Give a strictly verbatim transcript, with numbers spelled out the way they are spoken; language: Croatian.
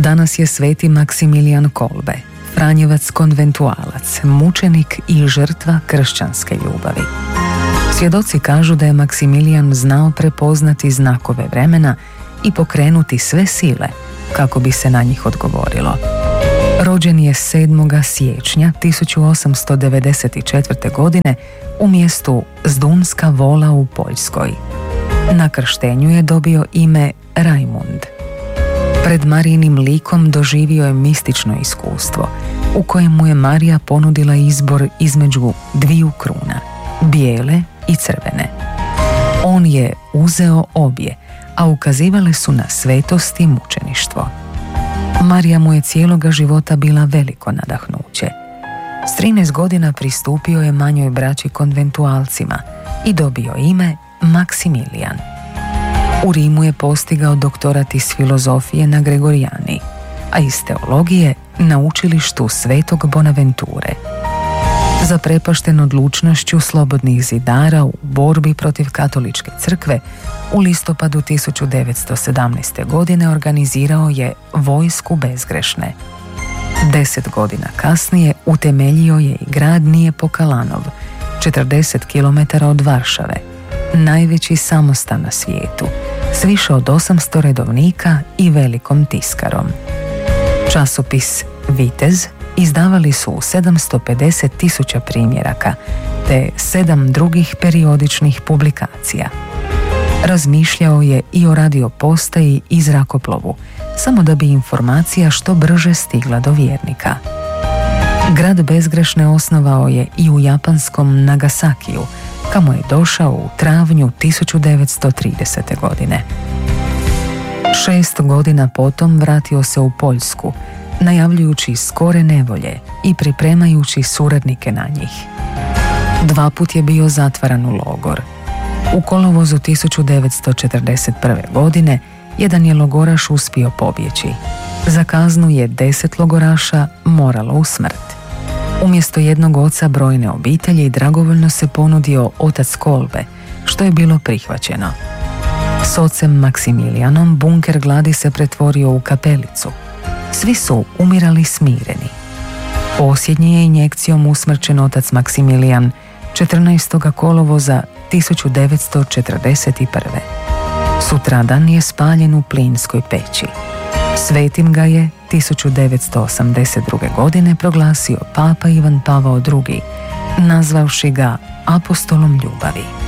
Danas je sveti Maksimilijan Kolbe, franjevac konventualac, mučenik i žrtva kršćanske ljubavi. Svjedoci kažu da je Maksimilijan znao prepoznati znakove vremena i pokrenuti sve sile kako bi se na njih odgovorilo. Rođen je sedmog siječnja tisuću osamsto devedeset četvrte. godine u mjestu Zdunska Vola u Poljskoj. Na krštenju je dobio ime Rajmund. Pred Marijinim likom doživio je mistično iskustvo u kojemu je Marija ponudila izbor između dviju kruna, bijele i crvene. On je uzeo obje, a ukazivale su na svetost i mučeništvo. Marija mu je cijeloga života bila veliko nadahnuće. S trinaest godina pristupio je manjoj braći konventualcima i dobio ime Maksimilijan. U Rimu je postigao doktorat iz filozofije na Gregorijani, a iz teologije na učilištu Svetog Bonaventure. Zaprepašten odlučnošću slobodnih zidara u borbi protiv katoličke crkve, u listopadu tisuću devetsto sedamnaeste. godine organizirao je Vojsku bezgrešne. Deset godina kasnije utemeljio je i grad Nijepokalanov, četrdeset kilometara od Varšave, najveći samostan na svijetu, s više od osamsto redovnika i velikom tiskarom. Časopis Vitez izdavali su u sedamsto pedeset tisuća primjeraka, te sedam drugih periodičnih publikacija. Razmišljao je i o radiopostaji i zrakoplovu, samo da bi informacija što brže stigla do vjernika. Grad bezgrešne osnovao je i u japanskom Nagasakiju, kamo je došao u travnju tisuću devetsto tridesete. godine. Šest godina potom vratio se u Poljsku, najavljujući skore nevolje i pripremajući suradnike na njih. Dva put je bio zatvaran u logor. U kolovozu tisuću devetsto četrdeset prve. godine jedan je logoraš uspio pobjeći. Za kaznu je deset logoraša moralo u smrt. Umjesto jednog oca brojne obitelji dragovoljno se ponudio otac Kolbe, što je bilo prihvaćeno. S ocem Maksimilijanom bunker gladi se pretvorio u kapelicu. Svi su umirali smireni. Posljednji je injekcijom usmrćen otac Maksimilijan četrnaestog kolovoza tisuću devetsto četrdeset prve. Sutradan je spaljen u plinskoj peći. Svetim ga je tisuću devetsto osamdeset druge. godine proglasio papa Ivan Pavao drugi, nazvavši ga apostolom ljubavi.